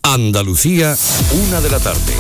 Andalucía, 1 de la tarde.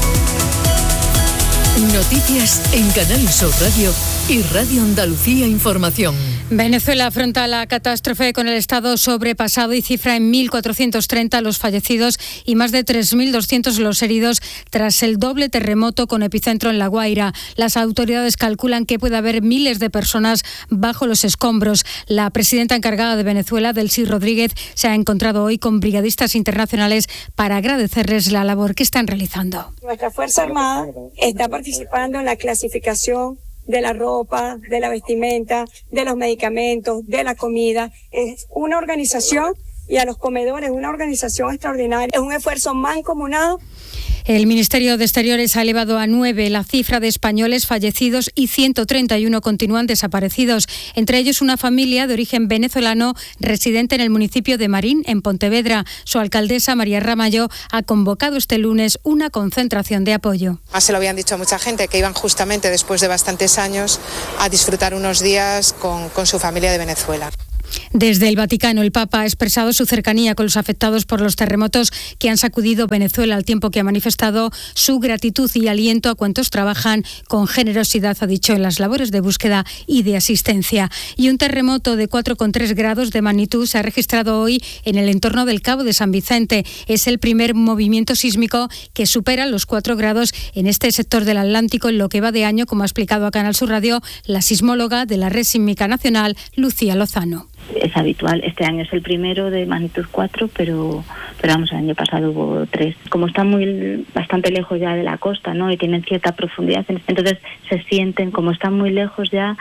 Noticias en Canal Sur Radio y Radio Andalucía Información. Venezuela afronta la catástrofe con el estado sobrepasado y cifra en 1.430 los fallecidos y más de 3.200 los heridos tras el doble terremoto con epicentro en La Guaira. Las autoridades calculan que puede haber miles de personas bajo los escombros. La presidenta encargada de Venezuela, Delcy Rodríguez, se ha encontrado hoy con brigadistas internacionales para agradecerles la labor que están realizando. Nuestra Fuerza Armada está participando en la clasificación de la ropa, de la vestimenta, de los medicamentos, de la comida. Es una organización, y a los comedores, una organización extraordinaria. Es un esfuerzo mancomunado. El Ministerio de Exteriores ha elevado a 9 la cifra de españoles fallecidos y 131 continúan desaparecidos. Entre ellos una familia de origen venezolano residente en el municipio de Marín, en Pontevedra. Su alcaldesa, María Ramallo, ha convocado este lunes una concentración de apoyo. Se lo habían dicho a mucha gente que iban justamente después de bastantes años a disfrutar unos días con su familia de Venezuela. Desde el Vaticano, el Papa ha expresado su cercanía con los afectados por los terremotos que han sacudido Venezuela, al tiempo que ha manifestado su gratitud y aliento a cuantos trabajan con generosidad, ha dicho, en las labores de búsqueda y de asistencia. Y un terremoto de 4,3 grados de magnitud se ha registrado hoy en el entorno del Cabo de San Vicente. Es el primer movimiento sísmico que supera los 4 grados en este sector del Atlántico en lo que va de año, como ha explicado a Canal Sur Radio la sismóloga de la Red Sísmica Nacional, Lucía Lozano. Es habitual, este año es el primero de magnitud 4, pero vamos, el año pasado hubo 3. Como están bastante lejos ya de la costa, ¿no?, y tienen cierta profundidad, entonces se sienten, como están muy lejos ya,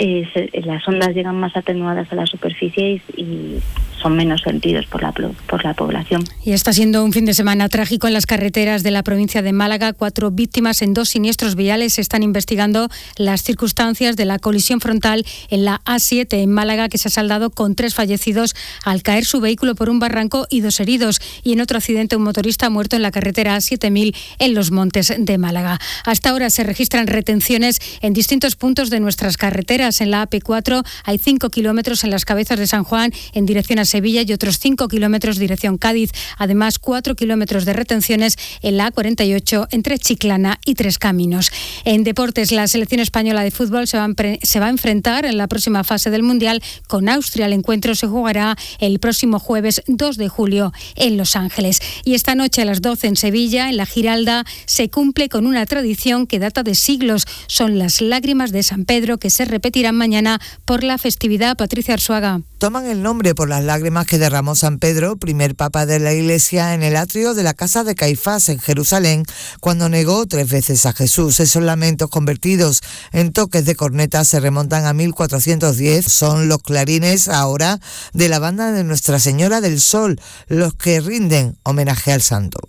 las ondas llegan más atenuadas a la superficie y son menos sentidos por la población. Y está siendo un fin de semana trágico en las carreteras de la provincia de Málaga. 4 víctimas en 2 siniestros viales. Se están investigando las circunstancias de la colisión frontal en la A7 en Málaga, que se ha saldado con 3 fallecidos al caer su vehículo por un barranco y 2 heridos. Y en otro accidente, un motorista ha muerto en la carretera A7000 en Los Montes de Málaga. Hasta ahora se registran retenciones en distintos puntos de nuestras carreteras. En la AP4 hay 5 kilómetros en las Cabezas de San Juan en dirección a Sevilla y otros 5 kilómetros dirección Cádiz. Además, 4 kilómetros de retenciones en la A48 entre Chiclana y Tres Caminos. En deportes, la selección española de fútbol se va a enfrentar en la próxima fase del Mundial con Austria. El encuentro se jugará el próximo jueves 2 de julio en Los Ángeles. Y esta noche a las 12 en Sevilla, en la Giralda, se cumple con una tradición que data de siglos. Son las lágrimas de San Pedro, que se repetirán mañana por la festividad. Patricia Arzuaga. Toman el nombre por las lágrimas que derramó San Pedro, primer papa de la Iglesia, en el atrio de la casa de Caifás en Jerusalén, cuando negó 3 veces a Jesús. Esos lamentos convertidos en toques de corneta se remontan a 1410. Son los clarines ahora de la banda de Nuestra Señora del Sol, los que rinden homenaje al santo.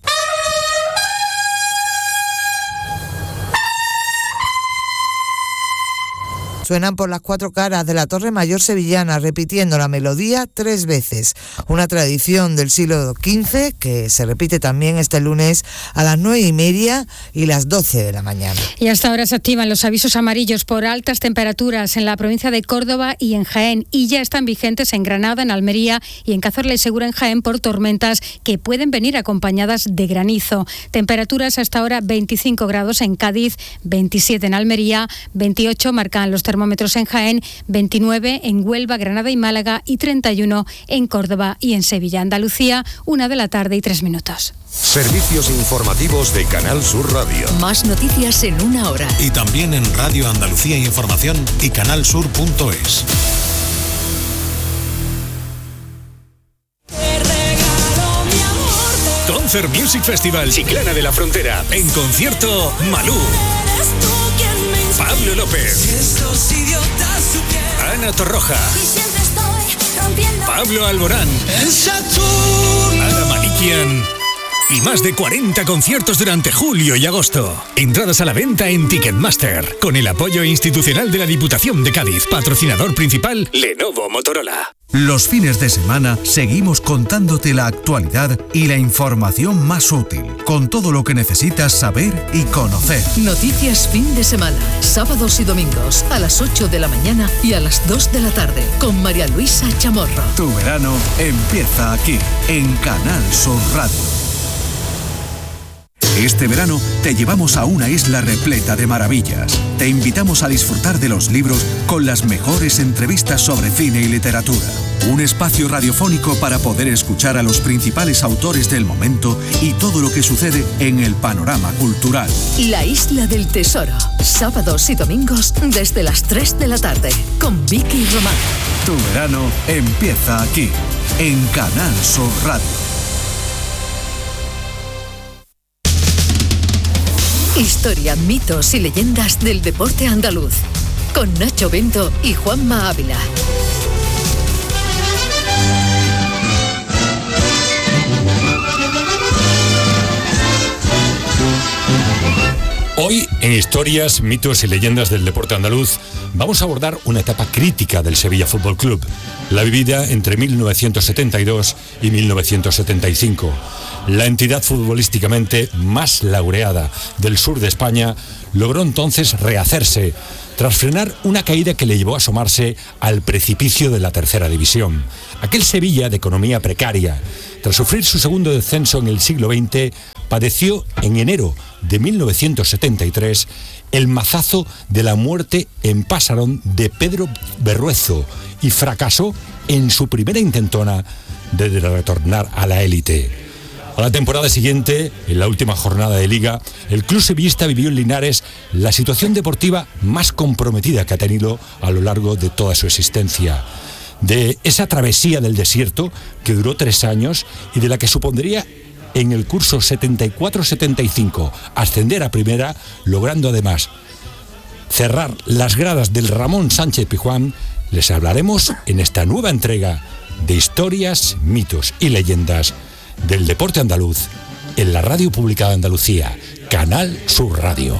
Suenan por las 4 caras de la Torre Mayor sevillana, repitiendo la melodía 3 veces. Una tradición del siglo XV que se repite también este lunes a las 9:30 y las 12 de la mañana. Y hasta ahora se activan los avisos amarillos por altas temperaturas en la provincia de Córdoba y en Jaén, y ya están vigentes en Granada, en Almería y en Cazorla y Segura en Jaén por tormentas que pueden venir acompañadas de granizo. Temperaturas hasta ahora 25 grados en Cádiz, 27 en Almería, 28 marcan los termómetros en Jaén, 29 en Huelva, Granada y Málaga y 31 en Córdoba y en Sevilla. Andalucía, 1 de la tarde y 3 minutos. Servicios informativos de Canal Sur Radio. Más noticias en 1 hora. Y también en Radio Andalucía Información y canalsur.es. Concert Music Festival Chiclana de la Frontera. En concierto, Malú, Pablo López, Ana Torroja, Pablo Alborán, Ana Malikian y más de 40 conciertos durante julio y agosto. Entradas a la venta en Ticketmaster, con el apoyo institucional de la Diputación de Cádiz. Patrocinador principal, Lenovo Motorola. Los fines de semana seguimos contándote la actualidad y la información más útil, con todo lo que necesitas saber y conocer. Noticias fin de semana, sábados y domingos, a las 8 de la mañana y a las 2 de la tarde, con María Luisa Chamorro. Tu verano empieza aquí, en Canal Sur Radio. Este verano te llevamos a una isla repleta de maravillas. Te invitamos a disfrutar de los libros con las mejores entrevistas sobre cine y literatura. Un espacio radiofónico para poder escuchar a los principales autores del momento y todo lo que sucede en el panorama cultural. La Isla del Tesoro, sábados y domingos desde las 3 de la tarde, con Vicky Román. Tu verano empieza aquí, en Canal Sur Radio. Historia, mitos y leyendas del deporte andaluz, con Nacho Bento y Juanma Ávila. Hoy, en Historias, mitos y leyendas del deporte andaluz, vamos a abordar una etapa crítica del Sevilla Fútbol Club, la vivida entre 1972 y 1975. La entidad futbolísticamente más laureada del sur de España logró entonces rehacerse, tras frenar una caída que le llevó a asomarse al precipicio de la tercera división. Aquel Sevilla de economía precaria, tras sufrir su segundo descenso en el siglo XX, padeció en enero de 1973 el mazazo de la muerte en Pasarón de Pedro Berruezo y fracasó en su primera intentona de retornar a la élite. A la temporada siguiente, en la última jornada de Liga, el club sevillista vivió en Linares la situación deportiva más comprometida que ha tenido a lo largo de toda su existencia. De esa travesía del desierto que duró 3 años y de la que supondría en el curso 74-75 ascender a primera, logrando además cerrar las gradas del Ramón Sánchez Pizjuán, les hablaremos en esta nueva entrega de Historias, mitos y leyendas del deporte andaluz en la Radio Pública de Andalucía, Canal Sur Radio.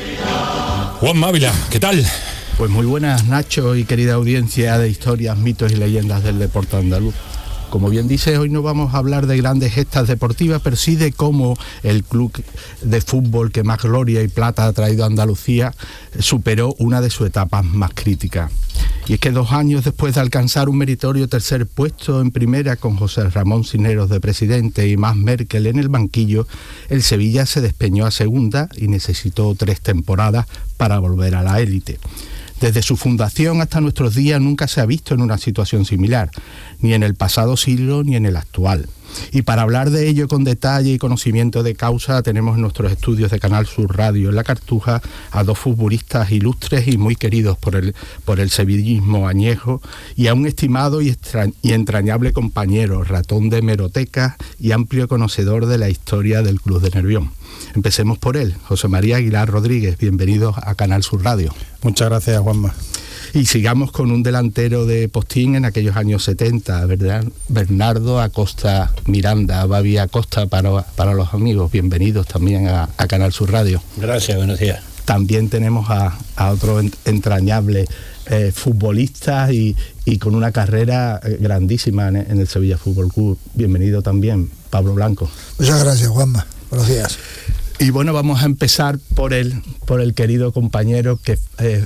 Juan Mávila, ¿qué tal? Pues muy buenas, Nacho, y querida audiencia de Historias, mitos y leyendas del deporte andaluz. Como bien dices, hoy no vamos a hablar de grandes gestas deportivas, pero sí de cómo el club de fútbol que más gloria y plata ha traído a Andalucía superó una de sus etapas más críticas. Y es que 2 años después de alcanzar un meritorio tercer puesto en primera con José Ramón Cisneros de presidente y Mas Merkel en el banquillo, el Sevilla se despeñó a segunda y necesitó 3 temporadas para volver a la élite. Desde su fundación hasta nuestros días nunca se ha visto en una situación similar, ni en el pasado siglo ni en el actual. Y para hablar de ello con detalle y conocimiento de causa, tenemos en nuestros estudios de Canal Sur Radio en La Cartuja a 2 futbolistas ilustres y muy queridos por el sevillismo añejo, y a un estimado y entrañable compañero, ratón de hemerotecas y amplio conocedor de la historia del Club de Nervión. Empecemos por él, José María Aguilar Rodríguez. Bienvenidos a Canal Sur Radio. Muchas gracias, Juanma. Y sigamos con un delantero de postín en aquellos años 70, ¿verdad? Bernardo Acosta Miranda, Babi Acosta para los amigos. Bienvenidos también a Canal Sur Radio. Gracias, buenos días. También tenemos a otro entrañable futbolista y con una carrera grandísima en el Sevilla Fútbol Club. Bienvenido también, Pablo Blanco. Muchas gracias, Juanma. Buenos días. Y bueno, vamos a empezar por el querido compañero que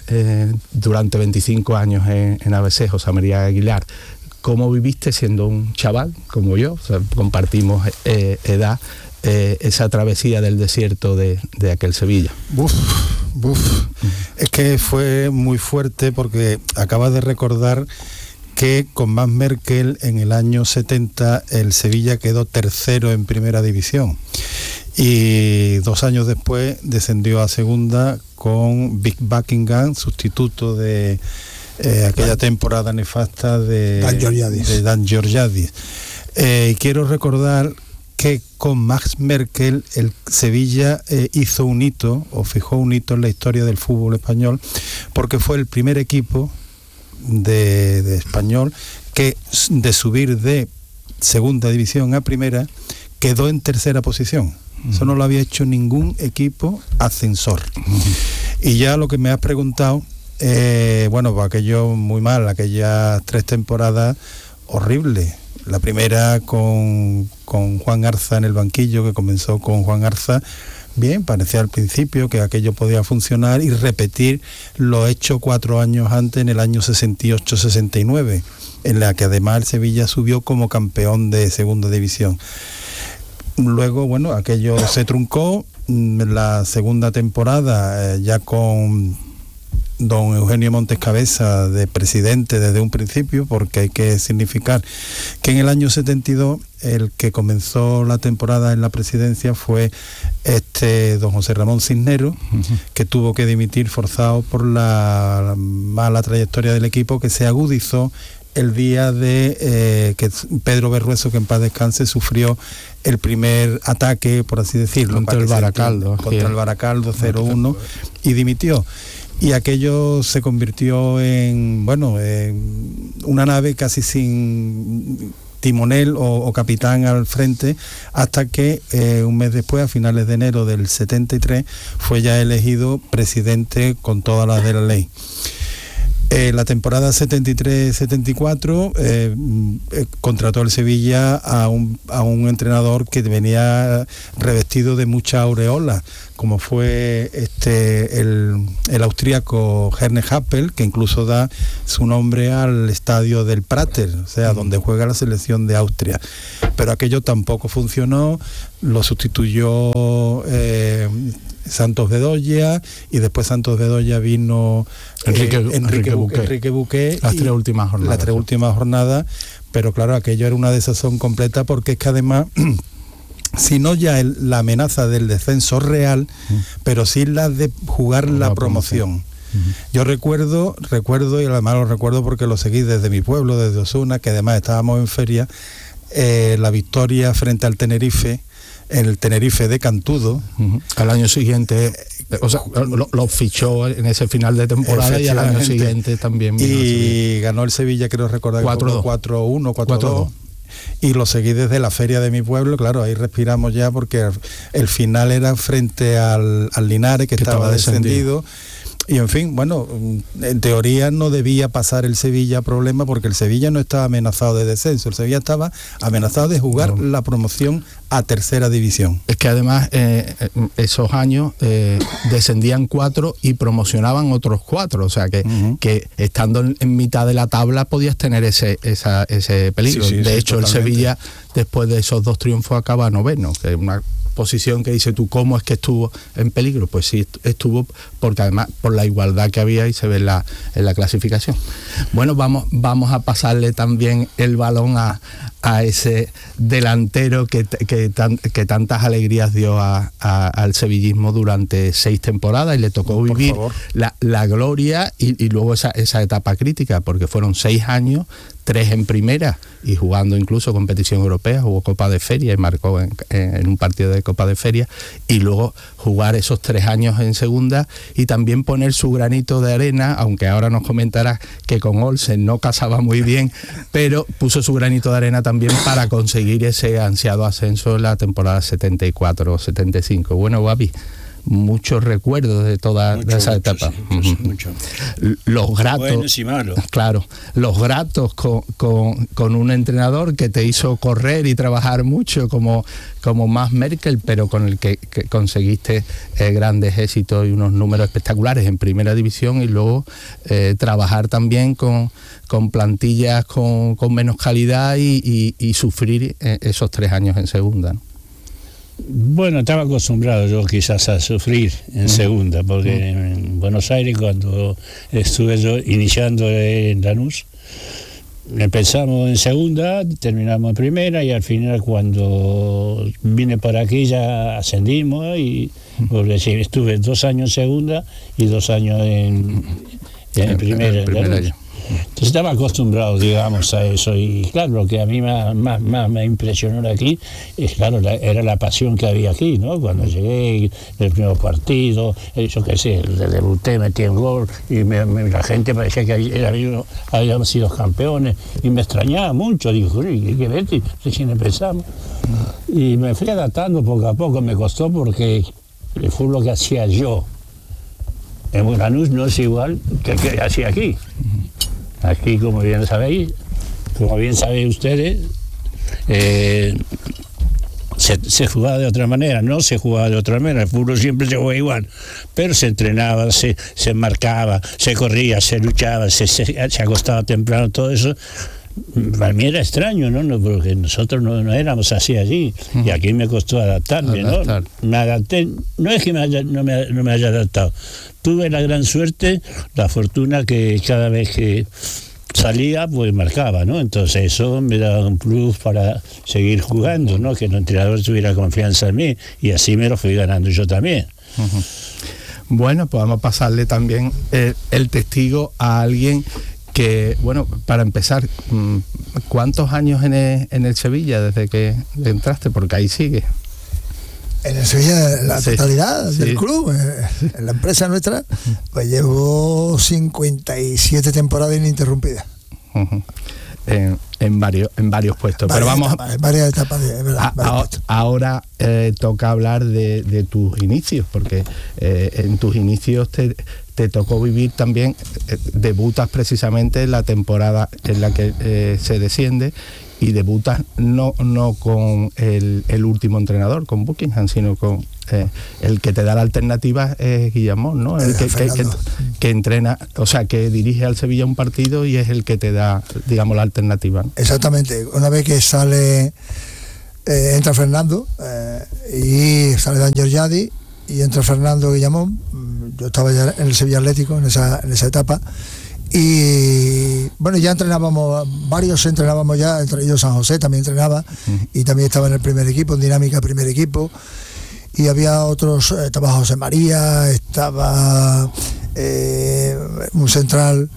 durante 25 años en ABC, José María Aguilar. ¿Cómo viviste siendo un chaval como yo? O sea, compartimos edad, esa travesía del desierto de aquel Sevilla. Es que fue muy fuerte porque acabas de recordar que con Mas Merkel en el año 70 el Sevilla quedó tercero en primera división. Y 2 años después descendió a segunda con Vic Buckingham, sustituto de aquella temporada nefasta de Dan Georgiadis. Y quiero recordar que con Mas Merkel el Sevilla hizo un hito, o fijó un hito en la historia del fútbol español, porque fue el primer equipo de español que de subir de segunda división a primera quedó en tercera posición. Eso no lo había hecho ningún equipo ascensor. Y ya lo que me has preguntado, bueno, aquello muy mal, aquellas 3 temporadas horribles. La primera con Juan Arza en el banquillo, que comenzó con Juan Arza, bien, parecía al principio que aquello podía funcionar, y repetir lo hecho 4 años antes, en el año 68-69, en la que además el Sevilla subió como campeón de segunda división. Luego, bueno, aquello se truncó la segunda temporada, ya con don Eugenio Montes Cabeza de presidente desde un principio, porque hay que significar que en el año 72 el que comenzó la temporada en la presidencia fue don José Ramón Cisneros, que tuvo que dimitir forzado por la mala trayectoria del equipo, que se agudizó el día de que Pedro Berruezo, que en paz descanse, sufrió el primer ataque, por así decirlo, contra el Baracaldo 0-1, y dimitió. Y aquello se convirtió en una nave casi sin timonel o capitán al frente, hasta que un mes después, a finales de enero del 73, fue ya elegido presidente con todas las de la ley. La temporada 73-74 contrató el Sevilla a un entrenador que venía revestido de mucha aureola, como fue el austríaco Herne Happel, que incluso da su nombre al estadio del Prater, o sea, donde juega la selección de Austria. Pero aquello tampoco funcionó, lo sustituyó Santos Bedoya, y después Santos Bedoya vino Enrique Buqué las tres últimas jornadas, pero claro, aquello era una desazón completa, porque es que además si no ya la amenaza del descenso real, pero sí la de jugar la promoción. Yo recuerdo, y además lo recuerdo porque lo seguí desde mi pueblo, desde Osuna, que además estábamos en feria, la victoria frente al Tenerife, el Tenerife de Cantudo. Al año siguiente, o sea, lo fichó en ese final de temporada, y al año siguiente también vino. Y ganó el Sevilla, creo recordar, 4-1, 4-2. Y lo seguí desde la feria de mi pueblo. Claro, ahí respiramos ya, porque el final era frente al Linares, que estaba descendido. Y en fin, en teoría no debía pasar el Sevilla problema, porque el Sevilla no estaba amenazado de descenso, el Sevilla estaba amenazado de jugar la promoción a tercera división. Es que además esos años descendían 4 y promocionaban otros 4, o sea que estando en mitad de la tabla podías tener ese peligro. De hecho, totalmente. El Sevilla, después de esos 2 triunfos, acaba noveno, que es una posición que dice tú, ¿cómo es que estuvo en peligro? Pues sí, estuvo, porque además por la igualdad que había, y se ve en la clasificación. Bueno, vamos a pasarle también el balón a ese delantero que tantas alegrías dio al sevillismo durante 6 temporadas, y le tocó vivir la gloria y luego esa etapa crítica, porque fueron 6 años, 3 en primera, y jugando incluso competición europea, jugó Copa de Feria y marcó en un partido de Copa de Feria, y luego jugar esos 3 años en segunda, y también poner su granito de arena, aunque ahora nos comentará que con Olsen no casaba muy bien, pero puso su granito de arena también para conseguir ese ansiado ascenso en la temporada 74-75. Bueno, Guapi, muchos recuerdos de toda esa etapa. Mucho. Los gratos, buenos y malos. Claro, los gratos con un entrenador que te hizo correr y trabajar mucho como Max Merkel, pero con el que conseguiste grandes éxitos y unos números espectaculares en primera división, y luego trabajar también con plantillas con menos calidad y sufrir esos 3 años en segunda, ¿no? Bueno, estaba acostumbrado yo quizás a sufrir en segunda, porque en Buenos Aires, cuando estuve yo iniciando en Lanús, empezamos en segunda, terminamos en primera, y al final, cuando vine para aquí, ya ascendimos, porque estuve 2 años en segunda y 2 años en primera. Entonces estaba acostumbrado, digamos, a eso, y claro, lo que a mí más me impresionó aquí es, claro, era la pasión que había aquí, ¿no? Cuando llegué, el primer partido, yo qué sé, debuté, metí en gol, y la gente parecía que habíamos sido campeones, y me extrañaba mucho. Digo, hay que ver, recién empezamos. Y me fui adaptando poco a poco, me costó, porque el fútbol que hacía yo en Lanús no es igual que el que hacía aquí. Aquí, como bien saben ustedes, se jugaba de otra manera, no se jugaba de otra manera, el fútbol siempre se juega igual, pero se entrenaba, se marcaba, se corría, se luchaba, se acostaba temprano, todo eso Para mí era extraño, ¿no? Porque nosotros no éramos así allí. Y aquí me costó adaptarme, ¿no? Me adapté. No es que no me haya adaptado. Tuve la gran suerte, la fortuna que cada vez que salía, pues marcaba, ¿no? Entonces eso me daba un plus para seguir jugando, ¿no? Que el entrenador tuviera confianza en mí. Y así me lo fui ganando yo también. Bueno, pues vamos a pasarle también el testigo a alguien que, bueno, para empezar, ¿cuántos años en el Sevilla desde que entraste? Porque ahí sigue. En el Sevilla, la totalidad del club, en la empresa nuestra, pues llevo 57 temporadas ininterrumpidas. En varios puestos. Pero vamos en varias etapas, es verdad. Ahora toca hablar de tus inicios, porque en tus inicios te tocó vivir también, debutas precisamente en la temporada en la que se desciende, y debutas no con el último entrenador, con Buckingham, sino con el que te da la alternativa, es Guillamón, ¿no? El que entrena, o sea, que dirige al Sevilla un partido y es el que te da, digamos, la alternativa, ¿no? Exactamente. Una vez que sale, entra Fernando y sale Dan Georgiadi y entra Fernando Guillamón. Yo estaba ya en el Sevilla Atlético en esa etapa. Y bueno, ya varios entrenábamos ya, entre ellos San José también entrenaba, y también estaba en el primer equipo, en Dinámica primer equipo, y había otros, estaba José María, estaba un central,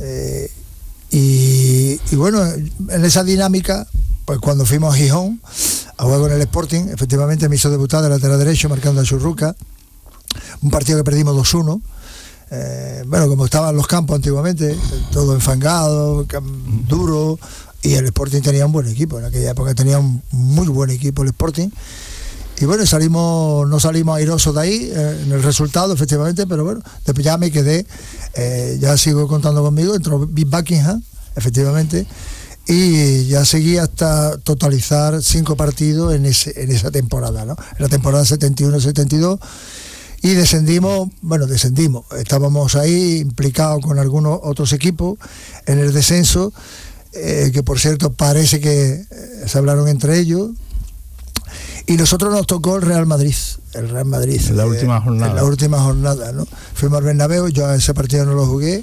y bueno, en esa dinámica, pues cuando fuimos a Gijón a jugar con el Sporting, efectivamente me hizo debutar de lateral derecho marcando a Churruca, un partido que perdimos 2-1. Bueno, como estaban los campos antiguamente, todo enfangado, duro, y el Sporting tenía un buen equipo. En aquella época tenía un muy buen equipo el Sporting, y bueno, no salimos airosos de ahí en el resultado, efectivamente, pero bueno, después ya me quedé, ya sigo contando conmigo, entró Buckingham, efectivamente, y ya seguí hasta totalizar 5 partidos en esa temporada, ¿no? En la temporada 71-72. Y descendimos, estábamos ahí implicados con algunos otros equipos en el descenso, que por cierto parece que se hablaron entre ellos, y nosotros nos tocó el Real Madrid. En la última jornada. En la última jornada, ¿no? Fuimos al Bernabéu, yo a ese partido no lo jugué,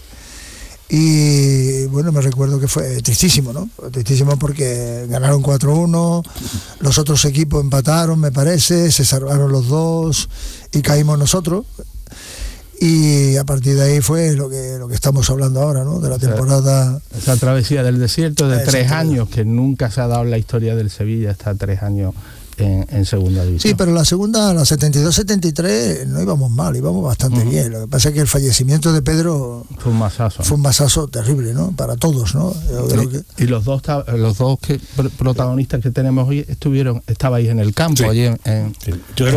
y bueno, me recuerdo que fue tristísimo, ¿no? Tristísimo porque ganaron 4-1, los otros equipos empataron, me parece, se salvaron los dos y caímos nosotros, y a partir de ahí fue lo que estamos hablando ahora, ¿no? De la temporada. Esa travesía del desierto de 3 años, que nunca se ha dado en la historia del Sevilla, está 3 años en segunda división. Sí, pero la segunda, la 72-73, no íbamos mal, íbamos bastante bien. Lo que pasa es que el fallecimiento de Pedro fue un masazo. Fue un masazo terrible, ¿no? Para todos, ¿no? Y los dos protagonistas que tenemos hoy estabais en el campo, sí. Allí sí.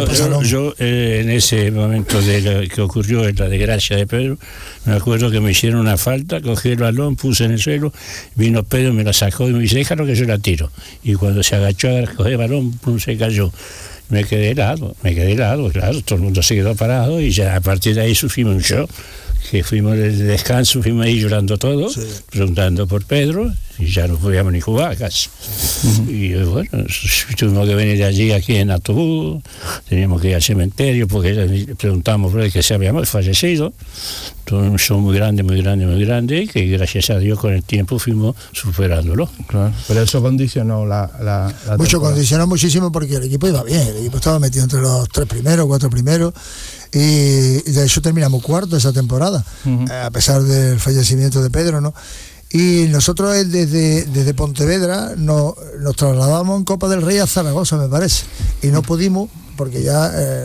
Yo en ese momento de lo que ocurrió en la desgracia de Pedro, me acuerdo que me hicieron una falta, cogí el balón, puse en el suelo, vino Pedro, me la sacó y me dice, déjalo que yo la tiro. Y cuando se agachó a coger el balón, se cayó. Me quedé helado, claro, todo el mundo se quedó parado, y ya a partir de ahí sufrimos un show, que fuimos de descanso, fuimos ahí llorando todos, sí. Preguntando por Pedro, y ya no podíamos ni jugar casi. Y bueno, tuvimos que venir de allí aquí en autobús, teníamos que ir al cementerio porque preguntamos por él que se había fallecido. Todo un show muy grande, que gracias a Dios con el tiempo fuimos superándolo. Claro. Pero eso condicionó la condicionó muchísimo, porque el equipo iba bien, el equipo estaba metido entre los 3 primeros, 4 primeros, y de hecho terminamos cuarto esa temporada, a pesar del fallecimiento de Pedro, ¿no? Y nosotros desde Pontevedra nos trasladamos en Copa del Rey a Zaragoza, me parece, y no pudimos, porque ya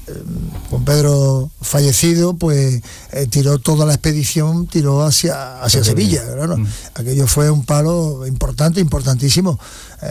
con Pedro fallecido, pues tiró toda la expedición, tiró hacia Sevilla, ¿no? Aquello fue un palo importantísimo.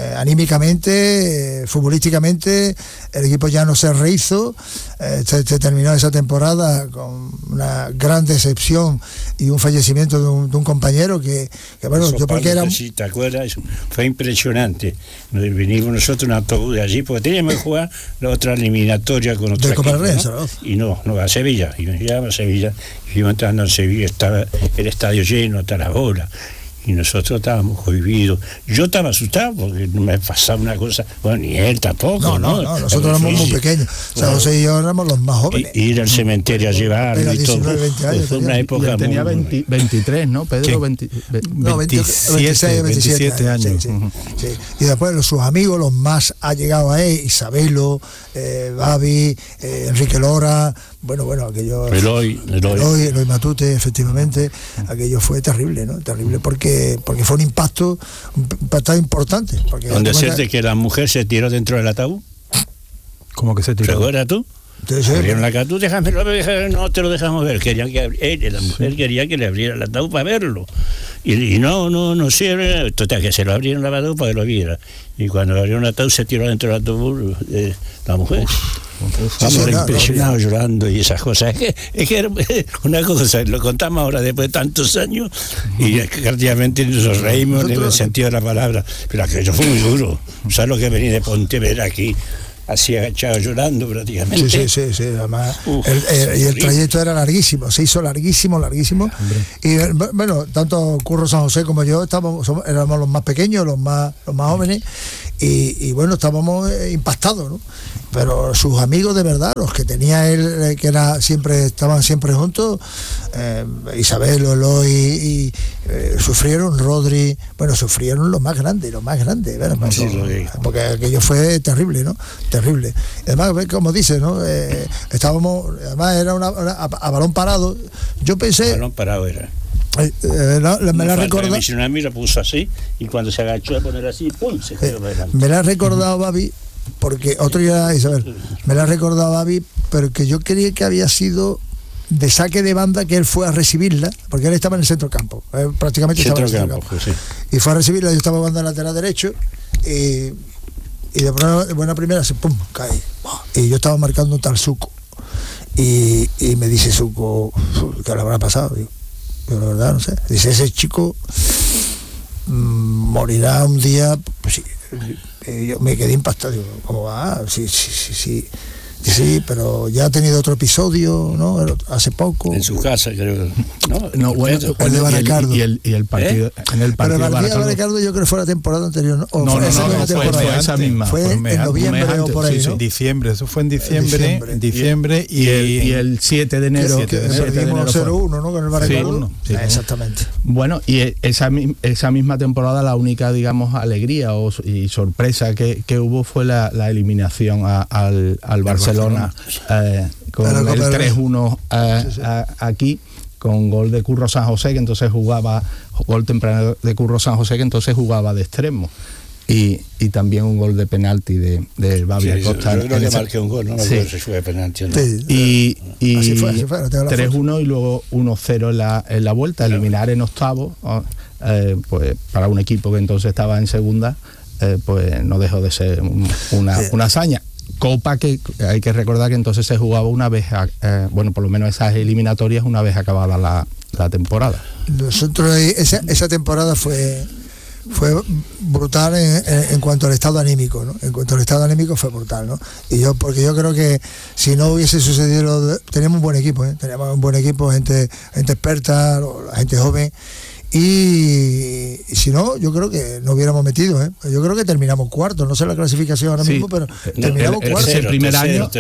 Anímicamente, futbolísticamente, el equipo ya no se rehizo, se terminó esa temporada con una gran decepción y un fallecimiento de un compañero que bueno, eso, yo porque era... Si te acuerdas, fue impresionante. Vinimos nosotros en autobús de allí, porque teníamos que jugar la otra eliminatoria con otra equipo, ¿no? Y no, a Sevilla, y nos llevamos a Sevilla, y fuimos entrando en Sevilla, estaba el estadio lleno hasta la bola. y nosotros estábamos cohibidos. Yo estaba asustado porque no me pasaba una cosa, bueno, ni él tampoco. No, nosotros éramos muy pequeños. O sea, José y yo éramos los más jóvenes. Ir al cementerio a llevarlo y todo. 20 años, fue una época tenía 23, ¿no, Pedro? 27 años. Sí. Y después sus amigos, los más allegados a él, Isabelo, Babi, Enrique Lora, bueno, aquello... Eloy Matute, efectivamente, aquello fue terrible, ¿no? Terrible porque fue un impacto importante. Donde decirte que la mujer se tiró dentro del ataúd. ¿Cómo que se tiró? ¿Recuerdas tú? Abrieron la ataúd, déjamelo, no te lo dejamos ver. Querían que la mujer quería que le abriera el ataúd para verlo. Y no sirve. Total, que se lo abrieron el ataúd para que lo viera. Y cuando abrieron el ataúd, se tiró dentro del ataúd la mujer. Vamos impresionados, llorando y esas cosas. Es que era una cosa, lo contamos ahora después de tantos años y prácticamente nos reímos en el sentido de la palabra. Pero aquello fue muy duro. ¿Sabes lo que venía de Pontevedra aquí? Así agachado llorando prácticamente. Sí. Además, el trayecto era larguísimo, se hizo larguísimo. Y bueno, tanto Curro San José como yo éramos los más pequeños, los más jóvenes, y bueno, estábamos impactados, ¿no? Pero sus amigos de verdad, los que tenía él, que estaban siempre juntos, Isabel, Eloy, sufrieron, Rodri, sufrieron los más grandes, porque aquello fue terrible, ¿no? Terrible. Además, como dices, ¿no? Además era a balón parado. Yo pensé... Balón parado era. Me la recordaba. El tsunami lo puso así y cuando se agachó a poner así, ¡pum!, se quedó para adelante. Me la ha recordado Babi, porque otro día, Isabel, me la ha recordado Babi, pero que yo creía que había sido de saque de banda, que él fue a recibirla, porque él estaba en el centro campo, prácticamente estaba en el centro campo. Pues, sí. Y fue a recibirla, yo estaba jugando en el lateral derecho, y de buena primera se pum, cae. Y yo estaba marcando un tal Suco. Y me dice Suco, ¿qué le habrá pasado? Digo, yo la verdad no sé. Dice, ese chico morirá un día. Pues sí. Yo me quedé impactado. Digo, ¿cómo va? Sí, pero ya ha tenido otro episodio, ¿no? Hace poco. En su casa, creo. No, bueno, el de Baracardo. Y el partido, en el partido de Baracardo yo creo que fue la temporada anterior, ¿no? Fue esa misma. Fue en noviembre o por ahí, ¿no? Diciembre, eso fue en diciembre y el 7 de enero. Perdimos 0-1, ¿no? Con el Baracardo. Sí. Exactamente. Bueno, y esa misma temporada la única, digamos, alegría y sorpresa que hubo fue la eliminación al Barcelona con el 3-1 aquí, con gol de Curro San José, que entonces gol temprano de Curro San José, que entonces jugaba de extremo, y también un gol de penalti de Babi Acosta. Yo creo que marqué un gol, no me acuerdo si fue de penalti o no. Y así fue, no 3-1 y luego 1-0 en la vuelta, eliminar en octavo, pues para un equipo que entonces estaba en segunda, pues no dejó de ser una hazaña. Copa que hay que recordar que entonces se jugaba una vez, por lo menos esas eliminatorias una vez acabada la temporada. Nosotros esa temporada fue brutal en cuanto al estado anímico, ¿no? En cuanto al estado anímico fue brutal, ¿no? Porque yo creo que si no hubiese sucedido, teníamos un buen equipo, teníamos un buen equipo, gente experta, la gente joven. Y si no, yo creo que no hubiéramos metido, yo creo que terminamos cuarto, no sé la clasificación ahora mismo, pero terminamos cuarto. El primer año,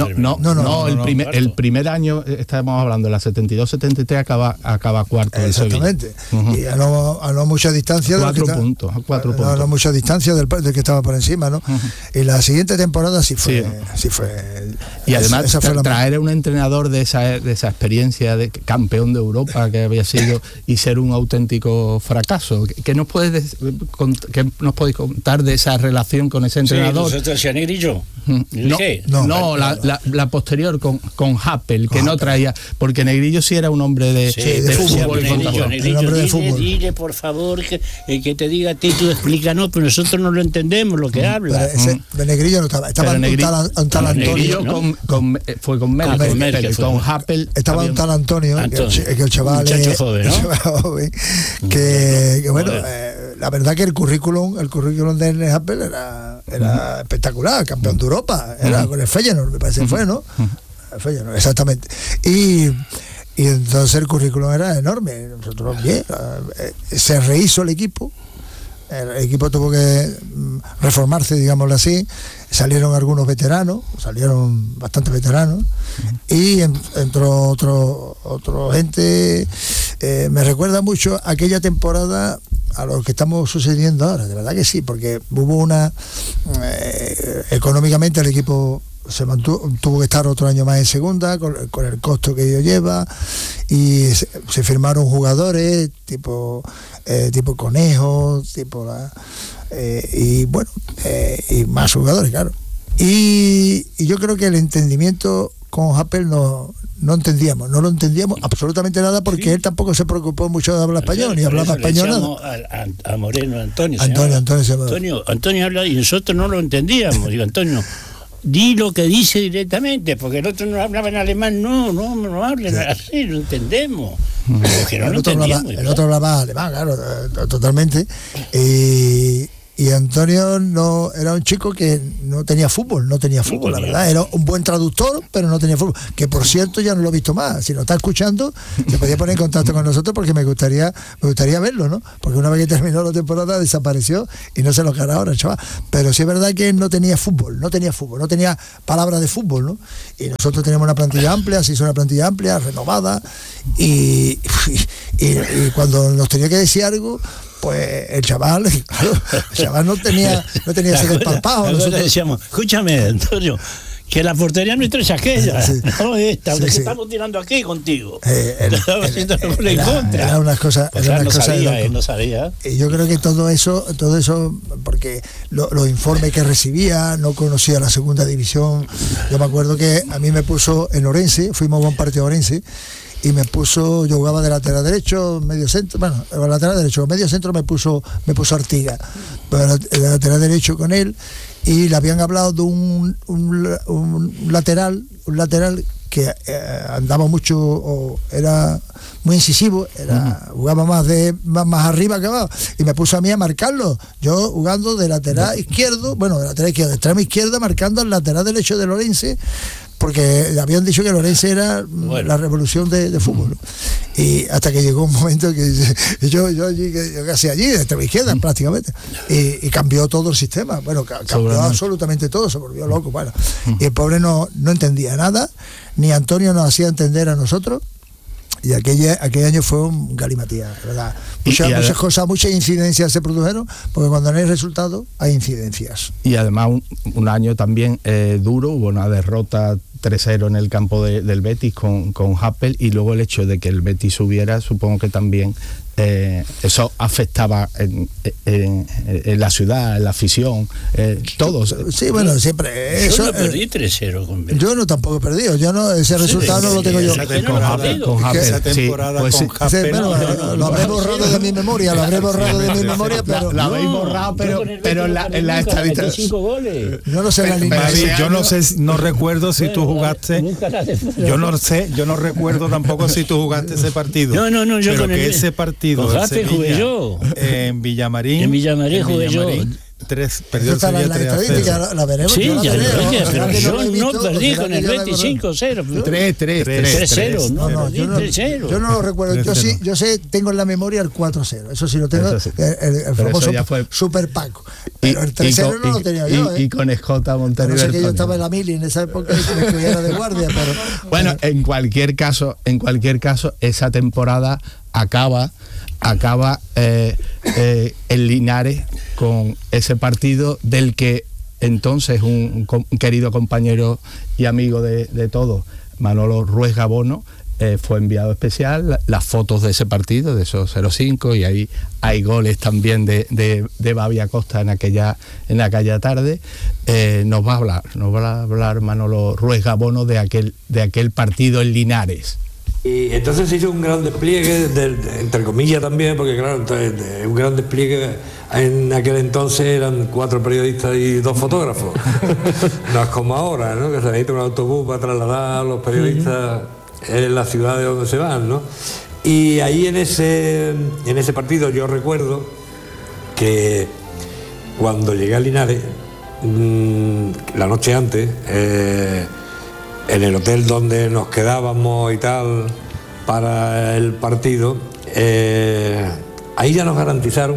el primer año, estábamos hablando de la 72-73, acaba cuarto. Exactamente. Y a no mucha distancia. 4 puntos. A no mucha distancia del que estaba por encima, ¿no? Y la siguiente temporada sí fue. Y además traer a un entrenador de esa experiencia de campeón de Europa que había sido y ser un auténtico fracaso. ¿Qué nos podéis contar de esa relación con ese entrenador? Sí, ¿vosotros hacía Negrillo? No, la posterior con Happel, que no traía, porque Negrillo sí era un hombre de fútbol. Negrillo, dile por favor que te diga tú explícanos, pero nosotros no lo entendemos lo que habla. Negrillo no estaba un tal Antonio. Fue con Merkel, con Happel. Estaba un tal Antonio, que el chaval muchacho joven, ¿no? Que bueno, la verdad que el currículum de Happel era espectacular, campeón de Europa, era con el Feyenoord, me parece que fue, ¿no? El Feyenoord, exactamente. Y entonces el currículum era enorme. Nosotros bien, se rehizo el equipo tuvo que reformarse, digámoslo así. Salieron algunos veteranos, salieron bastantes veteranos, y entró otro gente. Me recuerda mucho aquella temporada a lo que estamos sucediendo ahora, de verdad que sí, porque hubo económicamente el equipo se tuvo que estar otro año más en segunda con el costo que ello lleva, y se firmaron jugadores tipo Conejo, y más jugadores, claro, y yo creo que el entendimiento con Happel no lo entendíamos absolutamente nada, porque él tampoco se preocupó mucho de hablar español, ni hablaba español nada. A Moreno, Antonio habla y nosotros no lo entendíamos. Digo, Antonio, di lo que dice directamente, porque el otro no hablaba en alemán, no hablen así, lo entendemos. Porque no el otro hablaba alemán, claro, totalmente. Y Antonio no era un chico que no tenía fútbol, la verdad. Era un buen traductor, pero no tenía fútbol. Que por cierto ya no lo he visto más. Si lo está escuchando, se podía poner en contacto con nosotros, porque me gustaría verlo, ¿no? Porque una vez que terminó la temporada desapareció y no sé lo que hará ahora, chaval. Pero sí es verdad que él no tenía fútbol, no tenía palabras de fútbol, ¿no? Y nosotros tenemos una plantilla amplia, se hizo una plantilla amplia, renovada, y cuando nos tenía que decir algo, pues el chaval no tenía ese desparpajo. Nosotros decíamos, escúchame, Antonio, que la portería nuestra es aquella, no esta, que estamos tirando aquí contigo. Era unas cosas. Pues no sabía. Y yo creo que todo eso, porque los informes que recibía, no conocía la segunda división. Yo me acuerdo que a mí me puso en Orense, fuimos a un partido a Orense, y yo jugaba de lateral derecho, medio centro, lateral derecho, medio centro me puso Artiga, pero de lateral derecho con él, y le habían hablado de un lateral que andaba mucho, o era muy incisivo, jugaba más arriba que abajo, y me puso a mí a marcarlo, yo jugando de lateral izquierdo, de extremo izquierda, marcando el lateral derecho de Lorense, porque le habían dicho que Lorense era la revolución de fútbol, ¿no? Y hasta que llegó un momento que yo casi allí, de extrema izquierda prácticamente, y cambió todo el sistema, cambió absolutamente todo, se volvió loco, y el pobre no entendía nada, ni Antonio nos hacía entender a nosotros. Y aquel año fue un galimatías, ¿verdad? Muchas cosas, muchas incidencias se produjeron, porque cuando no hay resultado hay incidencias. Y además un año también duro, hubo una derrota 3-0 en el campo del Betis con Happel, y luego el hecho de que el Betis subiera, supongo que también eso afectaba en la ciudad, en la afición, todos. Sí, siempre. Yo no perdí 3-0 con Betis. Yo tampoco he perdido, ese resultado no lo tengo yo. Esa temporada con Happel. Lo habré borrado de mi memoria, pero... Lo habéis borrado, pero en la estadística... Yo no sé la línea. Yo no recuerdo si tú jugaste. Yo no recuerdo tampoco si tú jugaste ese partido. No, yo pero que ese partido con Happel jugué yo. En Villamarín jugué yo. Perdió el Sevilla 3-0. La veremos. Sí, pero yo no perdí con el Betis 5-0. 3-0. Yo no lo recuerdo. Yo sé, tengo en la memoria el 4-0. Eso sí lo tengo. El famoso Super Paco. Pero el 3-0 no lo tenía yo. Y con Escota Montero. No sé que yo estaba en la mili en esa época y me estuviera de guardia. Bueno, en cualquier caso, esa temporada acaba el Linares con ese partido del que entonces un querido compañero y amigo de todos, Manolo Ruiz Gabono, fue enviado especial, las fotos de ese partido, de esos 0-5, y ahí hay goles también de Babi Acosta en aquella tarde. Nos va a hablar Manolo Ruiz Gabono de aquel partido en Linares. Y entonces se hizo un gran despliegue, entre comillas también, porque claro, un gran despliegue. En aquel entonces eran 4 periodistas y 2 fotógrafos. No es como ahora, ¿no? Que se necesita un autobús para trasladar a los periodistas en la ciudad de donde se van, ¿no? Y ahí en ese partido yo recuerdo que cuando llegué a Linares, la noche antes, en el hotel donde nos quedábamos y tal, para el partido, ahí ya nos garantizaron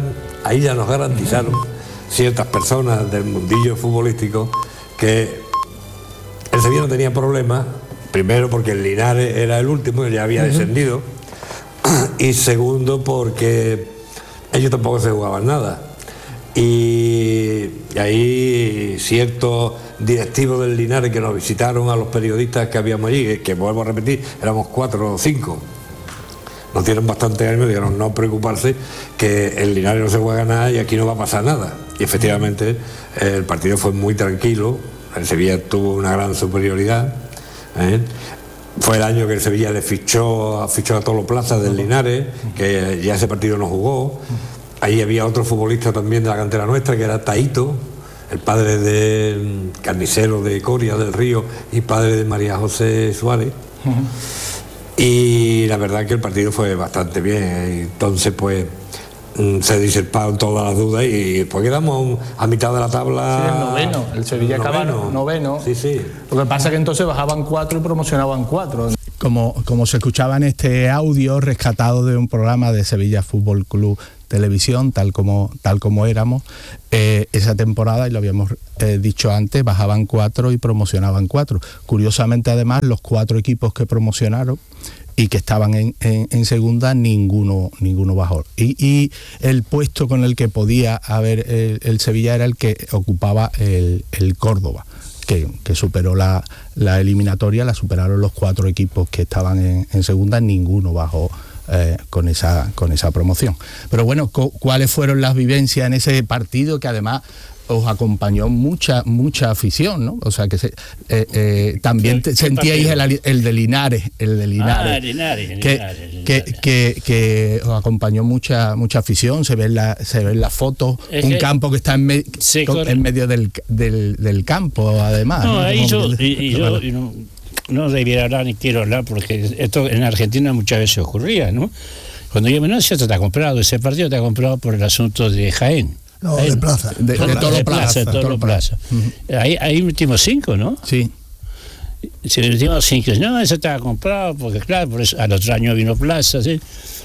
ciertas personas del mundillo futbolístico que el Sevilla no tenía problemas, primero porque el Linares era el último, ya había descendido, y segundo porque ellos tampoco se jugaban nada. Y ahí ciertos directivos del Linares que nos visitaron a los periodistas que habíamos allí, que vuelvo a repetir, éramos 4 o 5, nos dieron bastante ánimo y dijeron no preocuparse, que el Linares no se juega nada y aquí no va a pasar nada. Y efectivamente el partido fue muy tranquilo, el Sevilla tuvo una gran superioridad, Fue el año que el Sevilla le fichó a Tolo Plaza del Linares, que ya ese partido no jugó. Ahí había otro futbolista también de la cantera nuestra, que era Taito, el padre del carnicero de Coria del Río y padre de María José Suárez. Y la verdad que el partido fue bastante bien. Entonces pues se diserparon todas las dudas y después quedamos a mitad de la tabla. Sí, el noveno, el Sevilla acaba noveno. Sí, sí. Lo que pasa es que entonces bajaban 4 y promocionaban 4. Como se escuchaba en este audio rescatado de un programa de Sevilla Fútbol Club Televisión, tal como éramos, esa temporada, y lo habíamos dicho antes, bajaban 4 y promocionaban 4. Curiosamente, además, los 4 equipos que promocionaron y que estaban en segunda, ninguno bajó. Y el puesto con el que podía haber el Sevilla era el que ocupaba el Córdoba, que superó la eliminatoria, la superaron los 4 equipos que estaban en segunda, ninguno bajó con esa promoción. Pero bueno, ¿cuáles fueron las vivencias en ese partido que además os acompañó mucha afición, ¿no? O sea que también sentíais el de Linares, Linares. Que os acompañó mucha afición, se ven las fotos, campo que está en medio del campo, además. No, ahí yo no debiera hablar ni quiero hablar, porque esto en Argentina muchas veces ocurría, ¿no? Cuando yo me nací, te ha comprado ese partido, te ha comprado por el asunto de Jaén. No, de Plaza. De Tolo Plaza. Ahí metimos 5, ¿no? Sí. Si metimos 5, no, eso estaba comprado, porque claro, por eso al otro año vino Plaza, ¿sí?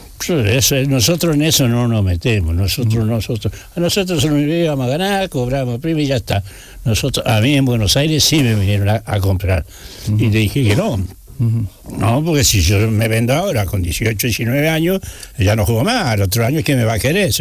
Nosotros en eso no nos metemos, a nosotros nos íbamos a ganar, cobramos prima y ya está. A mí en Buenos Aires sí me vinieron a comprar, y le dije que no. No, porque si yo me vendo ahora con 18, 19 años, ya no juego más, al otro año ¿quién me va a querer?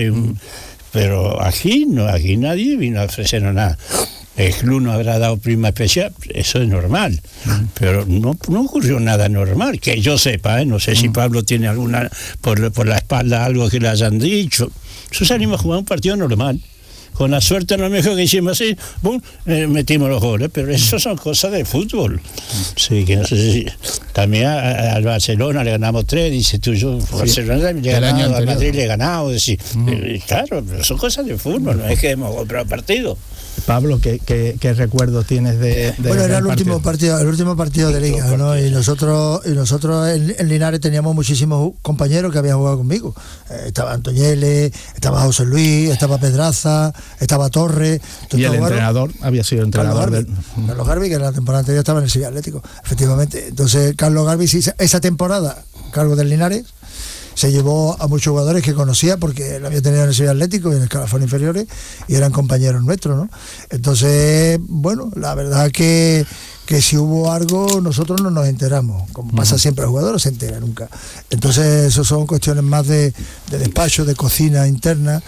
Pero aquí nadie vino a ofrecernos nada. El club no habrá dado prima especial, eso es normal, pero no ocurrió nada normal, que yo sepa, no sé si Pablo tiene alguna, por la espalda algo que le hayan dicho. Nosotros salimos a jugar un partido normal, con la suerte no mejor que hicimos así, boom, metimos los goles, pero eso son cosas de fútbol. Sí, que no sé si también al Barcelona le ganamos 3, dice tú, yo Barcelona le he ganado, al Madrid le he ganado, decir, claro, pero son cosas de fútbol, no es que hemos comprado partido. Pablo, ¿qué recuerdos tienes de bueno, era el último partido de Liga, ¿no? Y nosotros en Linares teníamos muchísimos compañeros que habían jugado conmigo. Estaba Antoñele, estaba José Luis, estaba Pedraza, estaba Torres. Y el entrenador había sido entrenador Carlos Garbi, que en la temporada anterior estaba en el Sevilla Atlético, efectivamente. Entonces Carlos Garbi, esa temporada, cargo del Linares, se llevó a muchos jugadores que conocía porque él había tenido en el Sevilla Atlético y en el escalafón inferiores y eran compañeros nuestros, ¿no? Entonces, bueno, la verdad que si hubo algo nosotros no nos enteramos, como pasa siempre, el jugador no se entera nunca. Entonces eso son cuestiones más de despacho, de cocina interna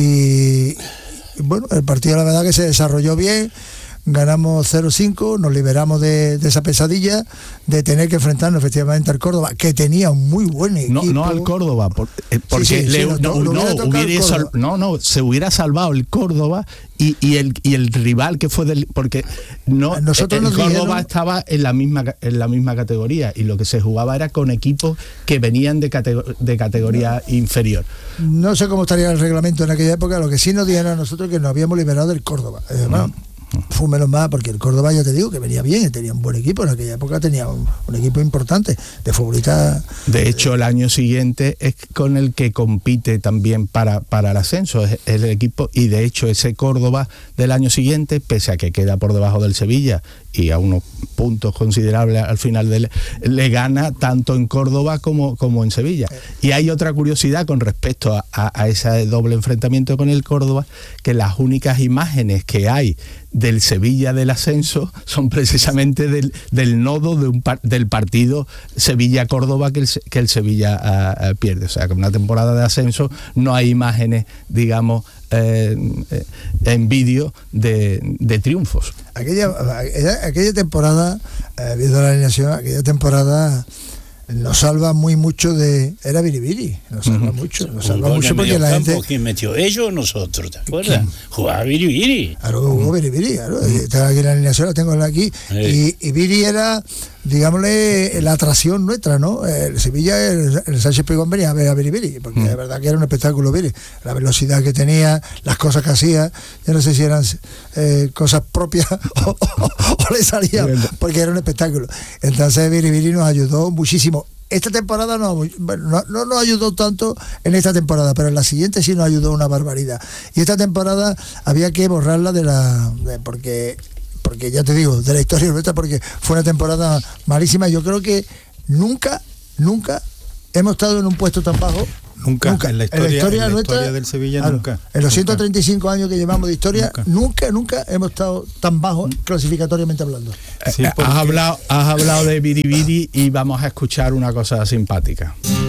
y bueno, el partido la verdad que se desarrolló bien. Ganamos 0-5, nos liberamos de esa pesadilla de tener que enfrentarnos efectivamente al Córdoba, que tenía un muy buen equipo. No al Córdoba, porque se hubiera salvado el Córdoba y el rival que fue porque el Córdoba estaba en la misma categoría y lo que se jugaba era con equipos que venían de categoría inferior. No sé cómo estaría el reglamento en aquella época, lo que sí nos dijeron a nosotros que nos habíamos liberado del Córdoba. fue menos mal, porque el Córdoba, ya te digo, que venía bien, tenía un buen equipo, en aquella época tenía un equipo importante de futbolistas. De hecho, el año siguiente es con el que compite también para el ascenso, es el equipo, y de hecho ese Córdoba del año siguiente, pese a que queda por debajo del Sevilla y a unos puntos considerables al final le gana tanto en Córdoba como en Sevilla. Y hay otra curiosidad con respecto a ese doble enfrentamiento con el Córdoba, que las únicas imágenes que hay del Sevilla del ascenso son precisamente del nodo del partido Sevilla-Córdoba que el Sevilla pierde. O sea, que en una temporada de ascenso no hay imágenes, digamos, en vídeo de triunfos. Aquella temporada, viendo la alineación, aquella temporada nos salva mucho era Biribiri, nos salva mucho, porque la gente... ¿Quién metió? ¿Ellos o nosotros? ¿Te acuerdas? Jugaba Biribiri. Claro, jugó Biribiri, claro. Está aquí la alineación, la tengo aquí. Y Biri era, digámosle, la atracción nuestra, ¿no? El Sevilla, el Sánchez Pizjuán venía a ver a Biribiri, porque de verdad que era un espectáculo Biri. La velocidad que tenía, las cosas que hacía, yo no sé si eran cosas propias o le salían, porque era un espectáculo. Entonces Biribiri nos ayudó muchísimo. Esta temporada no nos ayudó tanto en esta temporada, pero en la siguiente sí nos ayudó una barbaridad. Y esta temporada había que borrarla porque ya te digo, de la historia nuestra, porque fue una temporada malísima. Yo creo que nunca hemos estado en un puesto tan bajo. Nunca. En la historia nuestra, del Sevilla, claro, nunca. En los 135 años que llevamos de historia, nunca hemos estado tan bajo clasificatoriamente hablando. Sí, has hablado de Biribiri y vamos a escuchar una cosa simpática.